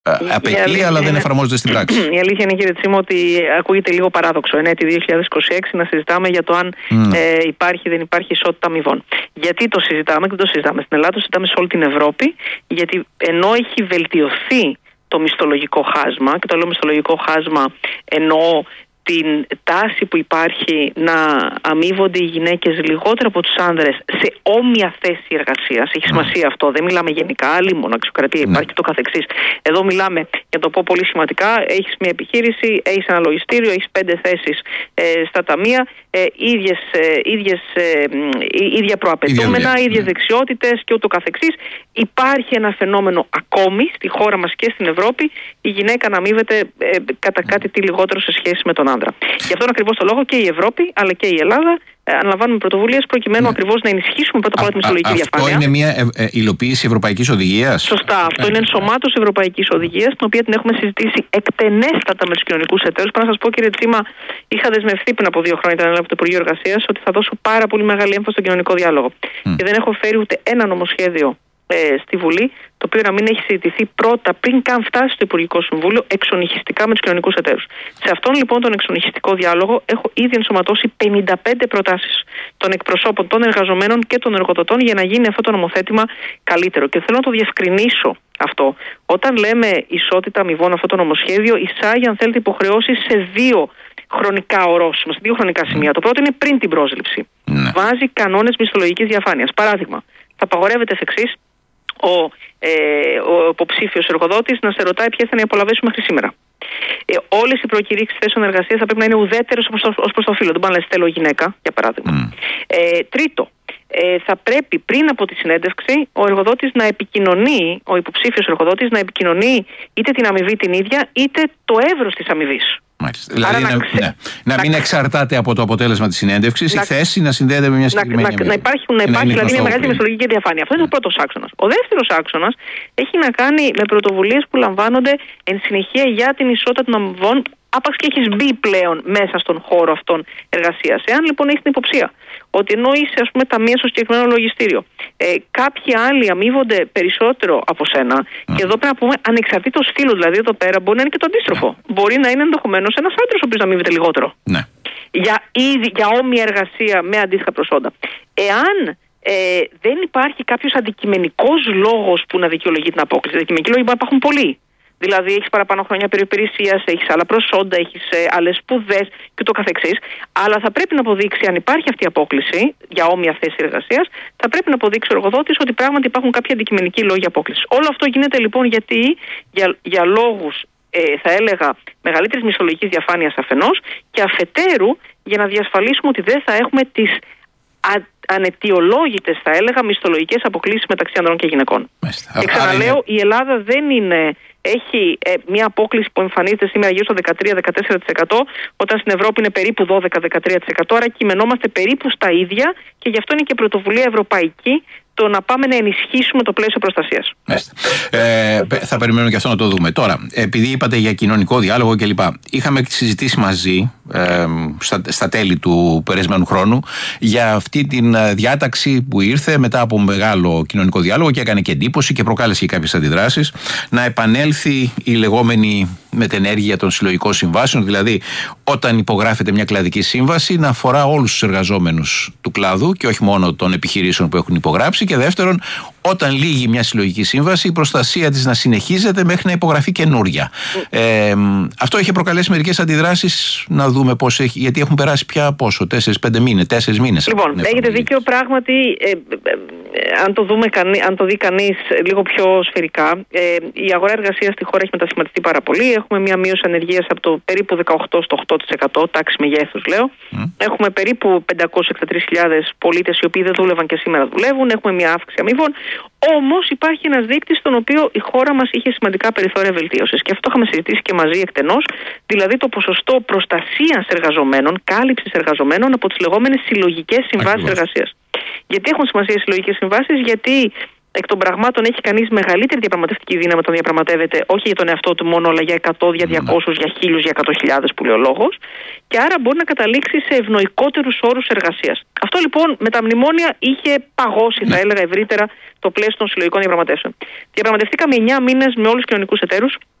Απαιτεί, αλλά δεν εφαρμόζεται στην πράξη. Η αλήθεια είναι, κύριε Τσίμο, ότι ακούγεται λίγο παράδοξο ενέτη 2026 να συζητάμε για το αν υπάρχει ή δεν υπάρχει ισότητα αμοιβών. Γιατί το συζητάμε και δεν το συζητάμε στην Ελλάδα, το συζητάμε σε όλη την Ευρώπη, γιατί ενώ έχει βελτιωθεί το μισθολογικό χάσμα, και το λέω μισθολογικό χάσμα εννοώ την τάση που υπάρχει να αμείβονται οι γυναίκες λιγότερο από τους άνδρες σε όμοια θέση εργασίας. Έχει σημασία αυτό. Δεν μιλάμε γενικά, άλλη μόνο αξιοκρατία υπάρχει το καθεξής. Εδώ μιλάμε, για να το πω πολύ σχηματικά, έχεις μια επιχείρηση, έχεις ένα λογιστήριο, έχεις 5 θέσεις στα ταμεία, ίδια προαπαιτούμενα, ίδιες δεξιότητες και ούτω καθεξής. Υπάρχει ένα φαινόμενο ακόμη στη χώρα μας και στην Ευρώπη, η γυναίκα να αμείβεται κατά κάτι τι λιγότερο σε σχέση με τον άντρα. Γι' αυτόν ακριβώς το λόγο και η Ευρώπη αλλά και η Ελλάδα αναλαμβάνουμε πρωτοβουλίες προκειμένου ακριβώς να ενισχύσουμε πρώτα απ' όλα τη μισθολογική διαφάνεια. Αυτό είναι μια υλοποίηση ευρωπαϊκής οδηγίας. Σωστά. Αυτό είναι ενσωμάτωση ευρωπαϊκής οδηγίας, την οποία την έχουμε συζητήσει εκτενέστατα με τους κοινωνικούς εταίρους. Πρέπει να σας πω, κύριε Τσίμα, είχα δεσμευτεί πριν από 2 χρόνια, ήταν από το Υπουργείο Εργασίας, ότι θα δώσω πάρα πολύ μεγάλη έμφαση στον κοινωνικό διάλογο. Και δεν έχω φέρει ούτε ένα νομοσχέδιο στη Βουλή, το οποίο να μην έχει συζητηθεί πρώτα, πριν καν φτάσει στο Υπουργικό Συμβούλιο, εξονυχιστικά με τους κοινωνικούς εταίρους. Σε αυτόν λοιπόν τον εξονυχιστικό διάλογο έχω ήδη ενσωματώσει 55 προτάσεις των εκπροσώπων των εργαζομένων και των εργοδοτών για να γίνει αυτό το νομοθέτημα καλύτερο. Και θέλω να το διευκρινίσω αυτό. Όταν λέμε ισότητα αμοιβών, αυτό το νομοσχέδιο εισάγει, αν θέλετε, υποχρεώσεις σε 2 χρονικά ορόσημα, σε 2 χρονικά σημεία. Το πρώτο είναι πριν την πρόσληψη. Βάζει κανόνες μισθολογικής διαφάνειας. Παράδειγμα, θα απαγορεύεται εφ' εξής ο υποψήφιος εργοδότης να σε ρωτάει ποιες θα είναι οι απολαβές μέχρι σήμερα. Όλες οι προκηρύξεις θέσεων εργασίας θα πρέπει να είναι ουδέτερες ως προς το φύλο. Δεν πάνε να λες θέλω γυναίκα, για παράδειγμα. Τρίτο, θα πρέπει πριν από τη συνέντευξη ο εργοδότης να επικοινωνεί, ο υποψήφιος εργοδότης να επικοινωνεί είτε την αμοιβή την ίδια είτε το εύρος της αμοιβής. Δηλαδή να μην εξαρτάται από το αποτέλεσμα της συνέντευξης, η θέση να συνδέεται με μια συγκεκριμένη αμοιβή. Να υπάρχει δηλαδή μια μεγάλη μισθολογική διαφάνεια. Αυτό είναι ο πρώτος άξονας. Ο δεύτερος άξονας έχει να κάνει με πρωτοβουλίες που λαμβάνονται εν συνεχεία για την ισότητα των αμοιβών, άπαξ και έχεις μπει πλέον μέσα στον χώρο αυτών εργασίας. Εάν λοιπόν έχεις την υποψία ότι ενώ είσαι, ας πούμε, ταμεία στο συγκεκριμένο λογιστήριο, κάποιοι άλλοι αμείβονται περισσότερο από σένα, και εδώ πρέπει να πούμε ανεξαρτήτως φύλου, δηλαδή εδώ πέρα μπορεί να είναι και το αντίστροφο. Μπορεί να είναι ενδεχομένως ένας άντρας ο οποίος να αμείβεται λιγότερο. Για όμοια εργασία με αντίστοιχα προσόντα. Εάν δεν υπάρχει κάποιος αντικειμενικός λόγος που να δικαιολογεί την απόκληση, αντικειμενικοί λόγοι μπορεί να υπάρχουν πολλοί. Δηλαδή, έχεις παραπάνω χρόνια περιπηρεσίας, έχεις άλλα προσόντα, έχεις άλλες σπουδές και το καθεξής. Αλλά θα πρέπει να αποδείξει, αν υπάρχει αυτή η απόκληση για όμοια θέση εργασίας, θα πρέπει να αποδείξει ο εργοδότης ότι πράγματι υπάρχουν κάποιοι αντικειμενικοί λόγοι απόκλησης. Όλο αυτό γίνεται λοιπόν γιατί για λόγους, θα έλεγα, μεγαλύτερης μισθολογικής διαφάνειας αφενός και αφετέρου για να διασφαλίσουμε ότι δεν θα έχουμε τις αναιτιολόγητες, θα έλεγα, μισθολογικές αποκλίσεις μεταξύ ανδρών και γυναικών. Και ξαναλέω, η Ελλάδα δεν είναι. Έχει μια απόκληση που εμφανίζεται σήμερα γύρω στο 13-14%, όταν στην Ευρώπη είναι περίπου 12-13%. Άρα κειμενόμαστε περίπου στα ίδια και γι' αυτό είναι και πρωτοβουλία ευρωπαϊκή το να πάμε να ενισχύσουμε το πλαίσιο προστασίας. Θα περιμένουμε και αυτό να το δούμε. Τώρα, επειδή είπατε για κοινωνικό διάλογο κλπ. Είχαμε συζητήσει μαζί στα τέλη του περασμένου χρόνου για αυτή την διάταξη που ήρθε μετά από μεγάλο κοινωνικό διάλογο και έκανε και εντύπωση και προκάλεσε και κάποιες αντιδράσεις, να επανέλθει η λεγόμενη μετενέργεια των συλλογικών συμβάσεων, δηλαδή όταν υπογράφεται μια κλαδική σύμβαση να αφορά όλους τους εργαζόμενους του κλάδου και όχι μόνο των επιχειρήσεων που έχουν υπογράψει, και δεύτερον, όταν λύγει μια συλλογική σύμβαση, η προστασία της να συνεχίζεται μέχρι να υπογραφεί καινούρια. Αυτό είχε προκαλέσει μερικές αντιδράσεις, να δούμε πώς έχει, γιατί έχουν περάσει πια πόσο, 4-5 μήνες, 4 μήνες. Λοιπόν, έχετε δίκιο, πράγματι, αν το δει κανείς λίγο πιο σφαιρικά, η αγορά εργασίας στη χώρα έχει μετασχηματιστεί πάρα πολύ. Έχουμε μια μείωση ανεργίας από το περίπου 18% στο 8%, τάξη μεγέθους λέω. Έχουμε περίπου 563.000 πολίτες οι οποίοι δεν δούλευαν και σήμερα δουλεύουν. Έχουμε μια αύξηση αμοιβών. Όμως υπάρχει ένας δείκτης στον οποίο η χώρα μας είχε σημαντικά περιθώρια βελτίωσης. Και αυτό είχαμε συζητήσει και μαζί εκτενώς, δηλαδή το ποσοστό προστασίας εργαζομένων, κάλυψης εργαζομένων από τις λεγόμενες συλλογικές συμβάσεις εργασίας. Γιατί έχουν σημασία οι συλλογικές συμβάσεις? Γιατί εκ των πραγμάτων έχει κανείς μεγαλύτερη διαπραγματευτική δύναμη όταν διαπραγματεύεται όχι για τον εαυτό του μόνο, αλλά για 100, για 200, για 1000, για 100.000 που λέει ο λόγος. Και άρα μπορεί να καταλήξει σε ευνοϊκότερους όρους εργασίας. Αυτό λοιπόν με τα μνημόνια είχε παγώσει, θα έλεγα ευρύτερα, το πλαίσιο των συλλογικών διαπραγματεύσεων. Διαπραγματευτήκαμε 9 μήνες με όλους τους κοινωνικούς εταίρους.